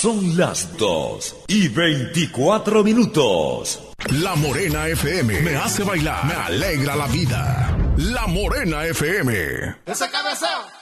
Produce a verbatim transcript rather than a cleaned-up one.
Son las dos y veinticuatro minutos. La Morena F M me hace bailar, me alegra la vida. La Morena F M. Esa cabeza